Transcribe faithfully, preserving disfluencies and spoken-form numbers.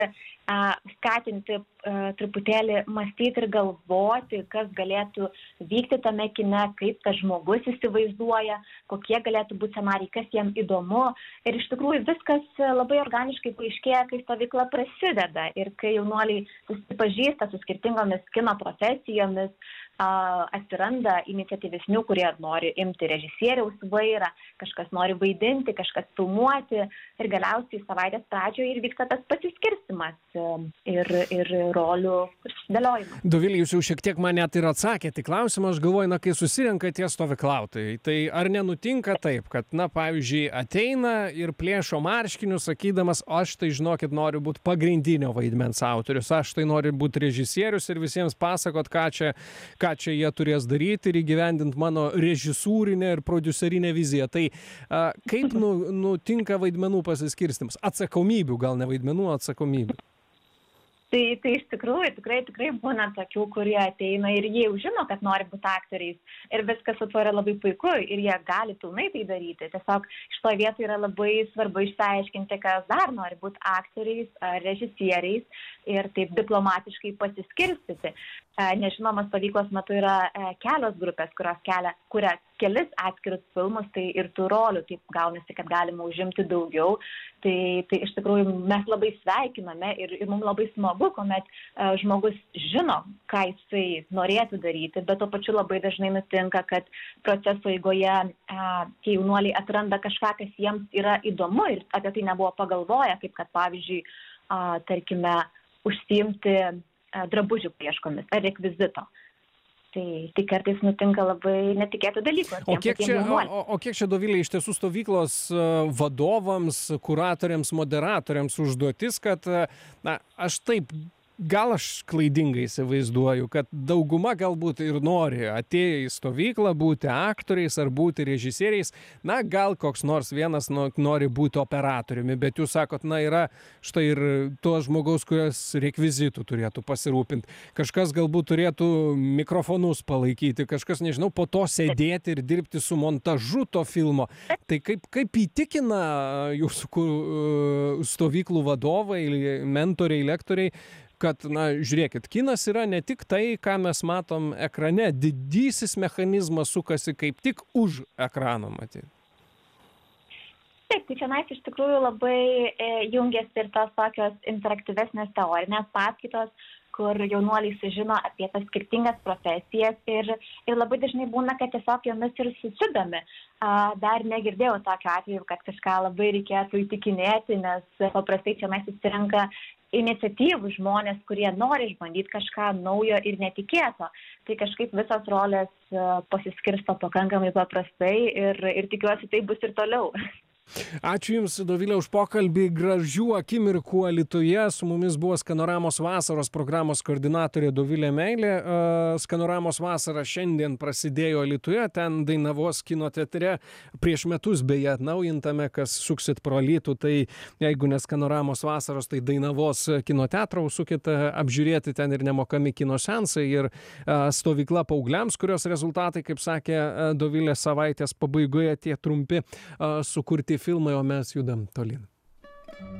a, skatinti a, truputėlį mąstyti ir galvoti, kas galėtų vykti tame kine, kaip tas žmogus įsivaizduoja, kokie galėtų būti scenarijai, kas jam įdomu. Ir iš tikrųjų viskas labai organiškai paaiškėja, kai stovykla prasideda ir kai jaunuoliai susipažįsta su skirtingomis kino profesijomis, a, atsiranda iniciatyvesnių, kurie nori imti režisieriaus vairą, kažkas nori vaidinti, kažkas filmuoti ir galiausiai savaitės pradžioje ir vyksta tas pasiskirstimas ir, ir rolių susidėliojimas. Dovilė, jūs jau šiek tiek man net ir atsakėte į klausimą, aš galvoju, na, kai susirenka tie stovyklautojai, tai ar nenutinka taip, kad, na, pavyzdžiui, ateina ir plėšo marškinius, sakydamas, aš tai, žinokit, noriu būti pagrindinio vaidmens autorius, aš tai noriu būti režisierius ir visiems pasakot, ką čia, ką čia jie turės daryti ir įgyvendinti mano režisūrinę ir prodiuserinę viziją. Tai a, kaip nu, nutinka vaidmenų pasiskirstimas? Atsakomybių, gal ne vaidmenų, atsakomybių. Tai, tai iš tikrųjų tikrai, tikrai būna tokių, kurie ateina ir jie jau žino, kad nori būti aktoriais ir viskas su tuo yra labai puiku ir jie gali pilnai tai daryti. Tiesiog šitoje vietoje yra labai svarbu išsiaiškinti, kas dar nori būti aktoriais ar režisieriais ir taip diplomatiškai pasiskirstyti. Nežinoma, stovyklos metu yra kelios grupės, kurios kelia, kuria kelis atskirus filmus, tai ir tų rolių taip gaunasi, kad galima užimti daugiau. Tai, tai iš tikrųjų mes labai sveikiname ir, ir mums labai smagu, kuomet uh, žmogus žino, ką jisai norėtų daryti, bet tuo pačiu labai dažnai nutinka, kad proceso eigoje uh, tie jaunuoliai atranda kažką, kas jiems yra įdomu ir apie tai nebuvo pagalvoję, kaip kad pavyzdžiui, uh, tarkime, užsiimti uh, drabužių paieškomis ar rekvizito. Tai, tai kartais nutinka labai netikėtų dalykų. O kiek, čia, o, o kiek čia, Dovilė, iš tiesų stovyklos vadovams, kuratoriams, moderatoriams užduotis, kad, na, aš taip, gal aš klaidingai įsivaizduoju, kad dauguma galbūt ir nori atėję į stovyklą būti aktoriais ar būti režisieriais, na, gal koks nors vienas nori būti operatoriumi, bet jūs sakot, na, yra štai ir to žmogaus, kurios rekvizitų turėtų pasirūpinti. Kažkas galbūt turėtų mikrofonus palaikyti, kažkas, nežinau, po to sėdėti ir dirbti su montažu to filmo. Tai kaip, kaip įtikina jūsų stovyklų vadovai, mentoriai, lektoriai, kad, na, žiūrėkit, kinas yra ne tik tai, ką mes matom ekrane, didysis mechanizmas sukasi kaip tik už ekrano, matyti. Taip, tai čia iš tikrųjų labai e, jungiasi ir tos tokios interaktyvesnės teorinės paskaitos, kur jaunuoliai sužino apie tas skirtingas profesijas ir, ir labai dažnai būna, kad tiesiog jomis ir susidomi. A, dar negirdėjau tokio atveju, kad kažką labai reikėtų įtikinėti, nes paprastai čia mes įsirenka iniciatyvų žmonės, kurie nori išbandyti kažką naujo ir netikėto. Tai kažkaip visos rolės pasiskirsto pakankamai paprastai ir, ir tikiuosi, tai bus ir toliau. Ačiū Jums, Dovilė, už pokalbį. Gražių akimirkų Alytuje. Su mumis buvo Skanoramos vasaros programos koordinatorė Dovilė Meilė. Skanoramos vasara šiandien prasidėjo Alytuje, ten Dainavos kino teatre. Prieš metus beje atnaujintame, kas suksit pro Alytų, tai jeigu ne Skanoramos vasaros, tai Dainavos kino teatrą užsukit apžiūrėti, ten ir nemokami kino seansai ir stovykla paaugliams, kurios rezultatai, kaip sakė Dovilė, savaitės pabaigoje tie trumpi sukurti filmai, o mes judam tolyn.